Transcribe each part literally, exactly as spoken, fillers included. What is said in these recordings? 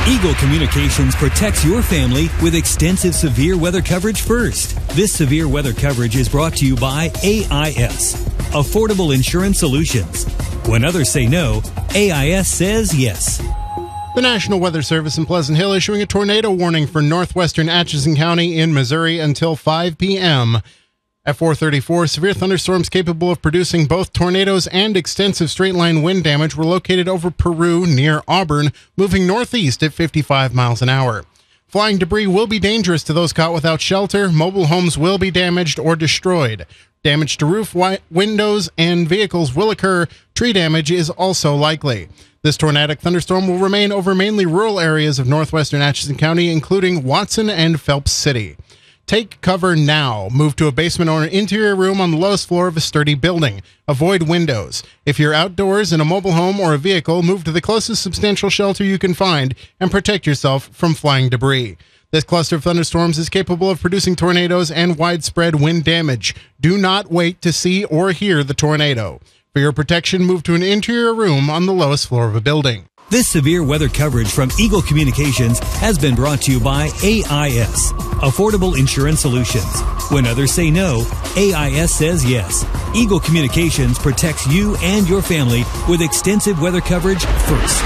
Eagle Communications protects your family with extensive severe weather coverage first. This severe weather coverage is brought to you by A I S, Affordable Insurance Solutions. When others say no, A I S says yes. The National Weather Service in Pleasant Hill issuing a tornado warning for northwestern Atchison County in Missouri until five p.m. At four thirty-four, severe thunderstorms capable of producing both tornadoes and extensive straight-line wind damage were located over Peru near Auburn, moving northeast at fifty-five miles an hour. Flying debris will be dangerous to those caught without shelter. Mobile homes will be damaged or destroyed. Damage to roof, wi- windows, and vehicles will occur. Tree damage is also likely. This tornadic thunderstorm will remain over mainly rural areas of northwestern Atchison County, including Watson and Phelps City. Take cover now. Move to a basement or an interior room on the lowest floor of a sturdy building. Avoid windows. If you're outdoors in a mobile home or a vehicle, move to the closest substantial shelter you can find and protect yourself from flying debris. This cluster of thunderstorms is capable of producing tornadoes and widespread wind damage. Do not wait to see or hear the tornado. For your protection, move to an interior room on the lowest floor of a building. This severe weather coverage from Eagle Communications has been brought to you by A I S, Affordable Insurance Solutions. When others say no, A I S says yes. Eagle Communications protects you and your family with extensive weather coverage first.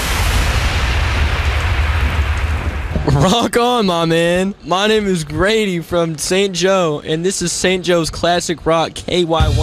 Rock on, my man. My name is Grady from Saint Joe, and this is Saint Joe's Classic Rock K Y one.